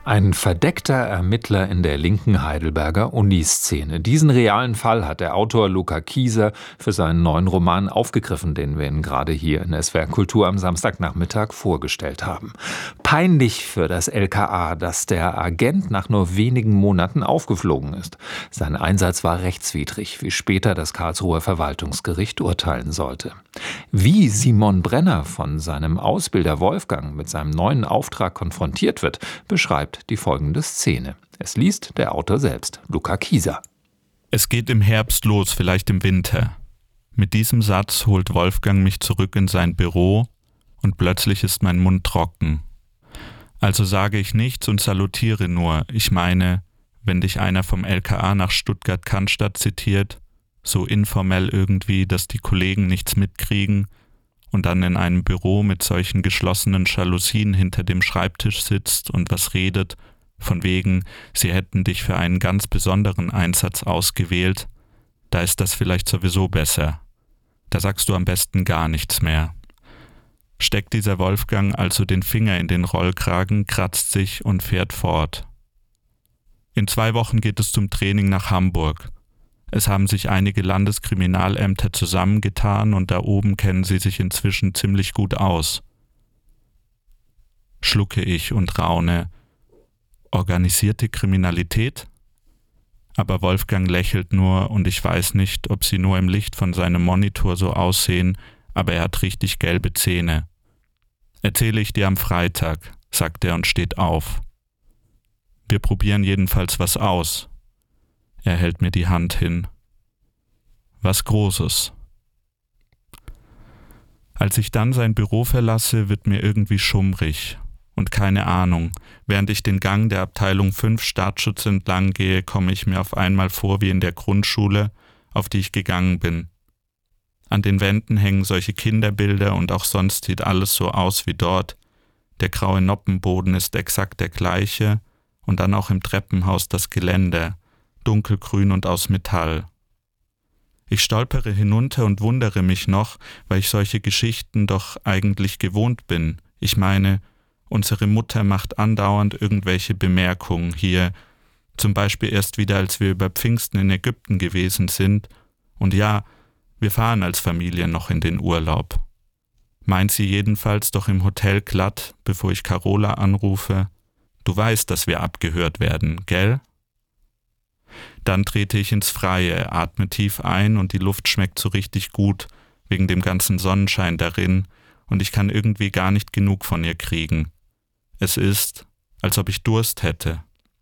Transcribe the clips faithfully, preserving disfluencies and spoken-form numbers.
Ein verdeckter Ermittler in der linken Heidelberger Uniszene. Diesen realen Fall hat der Autor Luca Kieser für seinen neuen Roman aufgegriffen, den wir Ihnen gerade hier in S W R Kultur am Samstagnachmittag vorgestellt haben. Peinlich für das L K A, dass der Agent nach nur wenigen Monaten aufgeflogen ist. Sein Einsatz war rechtswidrig, wie später das Karlsruher Verwaltungsgericht urteilen sollte. Wie Simon Brenner von seinem Ausbilder Wolfgang mit seinem neuen Auftrag konfrontiert wird, beschreibt die folgende Szene. Es liest der Autor selbst, Luca Kieser. Es geht im Herbst los, vielleicht im Winter. Mit diesem Satz holt Wolfgang mich zurück in sein Büro und plötzlich ist mein Mund trocken. Also sage ich nichts und salutiere nur. Ich meine, wenn dich einer vom L K A nach Stuttgart-Cannstatt zitiert, so informell irgendwie, dass die Kollegen nichts mitkriegen und dann in einem Büro mit solchen geschlossenen Jalousien hinter dem Schreibtisch sitzt und was redet, von wegen, sie hätten dich für einen ganz besonderen Einsatz ausgewählt, da ist das vielleicht sowieso besser. Da sagst du am besten gar nichts mehr. Steckt dieser Wolfgang also den Finger in den Rollkragen, kratzt sich und fährt fort. In zwei Wochen geht es zum Training nach Hamburg. Es haben sich einige Landeskriminalämter zusammengetan und da oben kennen sie sich inzwischen ziemlich gut aus. Schlucke ich und raune. Organisierte Kriminalität? Aber Wolfgang lächelt nur und ich weiß nicht, ob sie nur im Licht von seinem Monitor so aussehen, aber er hat richtig gelbe Zähne. Erzähle ich dir am Freitag, sagt er und steht auf. Wir probieren jedenfalls was aus. Er hält mir die Hand hin. Was Großes. Als ich dann sein Büro verlasse, wird mir irgendwie schummrig. Und keine Ahnung, während ich den Gang der Abteilung fünf Staatsschutz entlang gehe, komme ich mir auf einmal vor wie in der Grundschule, auf die ich gegangen bin. An den Wänden hängen solche Kinderbilder und auch sonst sieht alles so aus wie dort. Der graue Noppenboden ist exakt der gleiche und dann auch im Treppenhaus das Geländer, dunkelgrün und aus Metall. Ich stolpere hinunter und wundere mich noch, weil ich solche Geschichten doch eigentlich gewohnt bin. Ich meine, unsere Mutter macht andauernd irgendwelche Bemerkungen hier, zum Beispiel erst wieder, als wir über Pfingsten in Ägypten gewesen sind. Und ja, wir fahren als Familie noch in den Urlaub. Meint sie jedenfalls doch im Hotel glatt, bevor ich Carola anrufe. Du weißt, dass wir abgehört werden, gell? Dann trete ich ins Freie, atme tief ein und die Luft schmeckt so richtig gut, wegen dem ganzen Sonnenschein darin, und ich kann irgendwie gar nicht genug von ihr kriegen. Es ist, als ob ich Durst hätte.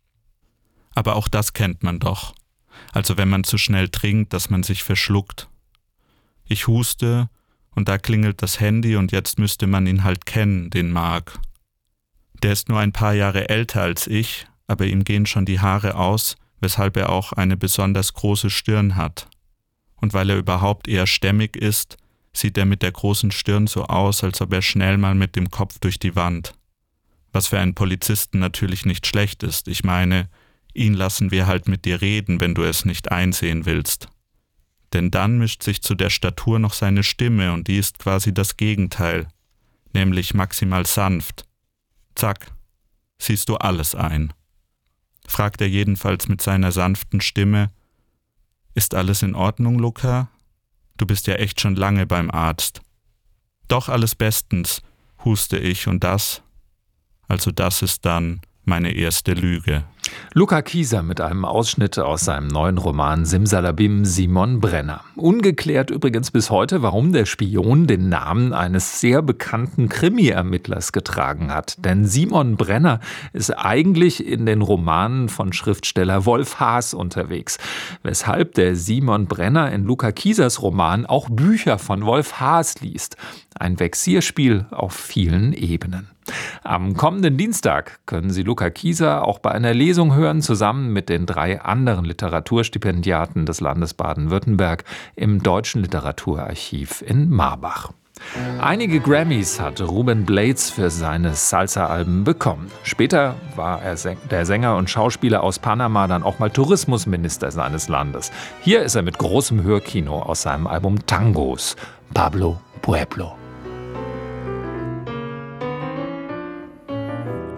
Aber auch das kennt man doch. Also wenn man zu schnell trinkt, dass man sich verschluckt. Ich huste und da klingelt das Handy und jetzt müsste man ihn halt kennen, den Marc. Der ist nur ein paar Jahre älter als ich, aber ihm gehen schon die Haare aus, weshalb er auch eine besonders große Stirn hat. Und weil er überhaupt eher stämmig ist, sieht er mit der großen Stirn so aus, als ob er schnell mal mit dem Kopf durch die Wand. Was für einen Polizisten natürlich nicht schlecht ist. Ich meine, ihn lassen wir halt mit dir reden, wenn du es nicht einsehen willst. Denn dann mischt sich zu der Statur noch seine Stimme und die ist quasi das Gegenteil, nämlich maximal sanft. Zack, siehst du alles ein. Fragt er jedenfalls mit seiner sanften Stimme, ist alles in Ordnung, Luca? Du bist ja echt schon lange beim Arzt. Doch, alles bestens, huste ich und das, also das ist dann meine erste Lüge. Luca Kieser mit einem Ausschnitt aus seinem neuen Roman Simsalabim Simon Brenner. Ungeklärt übrigens bis heute, warum der Spion den Namen eines sehr bekannten Krimi-Ermittlers getragen hat. Denn Simon Brenner ist eigentlich in den Romanen von Schriftsteller Wolf Haas unterwegs. Weshalb der Simon Brenner in Luca Kiesers Roman auch Bücher von Wolf Haas liest. Ein Vexierspiel auf vielen Ebenen. Am kommenden Dienstag können Sie Luca Kieser auch bei einer Lesung hören, zusammen mit den drei anderen Literaturstipendiaten des Landes Baden-Württemberg im Deutschen Literaturarchiv in Marbach. Einige Grammys hat Ruben Blades für seine Salsa-Alben bekommen. Später war er der Sänger und Schauspieler aus Panama dann auch mal Tourismusminister seines Landes. Hier ist er mit großem Hörkino aus seinem Album Tangos, Pablo Pueblo.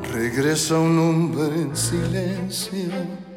Regresa un hombre en silencio